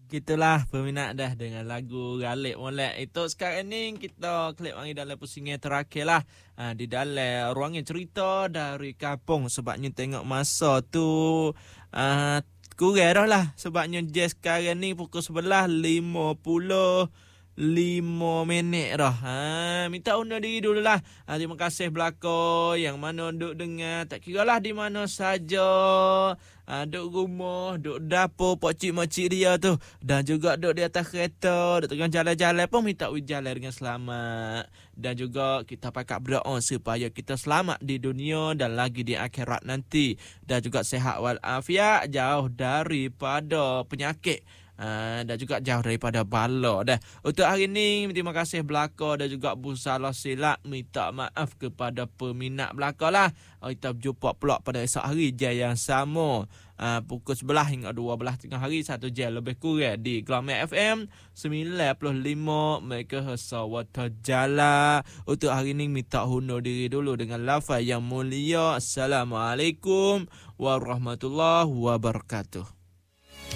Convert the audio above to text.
Gitulah peminat dah dengan lagu Galik Molek. Itu sekarang ni kita klik mari dalam pusingan terakhir lah. Di dalam ruangan cerita dari kampung. Sebabnya tengok masa tu kurang dah lah. Sebabnya jazz sekarang ni pukul 11:55 dah. Minta undur diri dulu lah. Terima kasih belakang yang mana duk dengar. Tak kira lah di mana saja. Duk rumah, duk dapur, pakcik-makcik dia tu. Dan juga duk di atas kereta, duk tengah jalan-jalan pun minta jalan dengan selamat. Dan juga kita pakat berdoa supaya kita selamat di dunia dan lagi di akhirat nanti. Dan juga sehat walafiat, jauh daripada penyakit. Dan juga jauh daripada bala dah. Untuk hari ni terima kasih belaka dan juga Bu Salah silap minta maaf kepada peminat belaka lah. Kita berjumpa pula pada esok hari jam yang sama. Pukul 11 hingga 12 tengah hari 1 jam lebih kurang di Glamour FM 95 MHz Wata Jala. Untuk hari ni minta hundur diri dulu dengan lafaz yang mulia. Assalamualaikum warahmatullahi wabarakatuh.